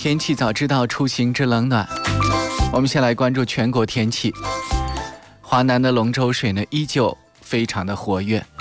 天气早知道，出行知冷暖。我们先来关注全国天气。华南的龙舟水呢依旧非常的活跃，